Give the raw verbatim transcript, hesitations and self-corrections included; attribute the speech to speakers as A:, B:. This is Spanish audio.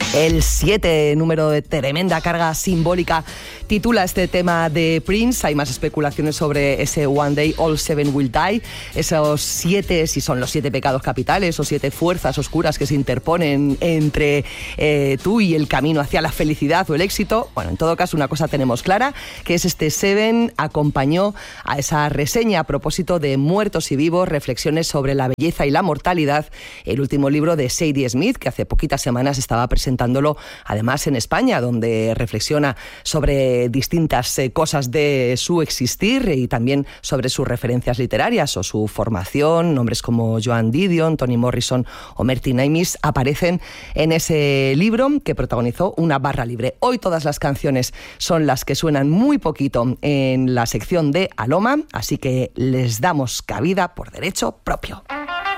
A: El siete, número de tremenda carga simbólica, titula este tema de Prince. Hay más especulaciones sobre ese One Day All Seven Will Die, esos siete, si son los siete pecados capitales o siete fuerzas oscuras que se interponen entre eh, tú y el camino hacia la felicidad o el éxito. Bueno, en todo caso, una cosa tenemos clara, que es este Seven acompañó a esa reseña a propósito de Muertos y Vivos, reflexiones sobre la belleza y la mortalidad, el último libro de Sadie Smith, que hace poquitas semanas estaba presentando además en España, donde reflexiona sobre distintas eh, cosas de su existir y también sobre sus referencias literarias o su formación. Nombres como Joan Didion, Toni Morrison o Martin Amis aparecen en ese libro que protagonizó una barra libre. Hoy todas las canciones son las que suenan muy poquito en la sección de Aloma, así que les damos cabida por derecho propio.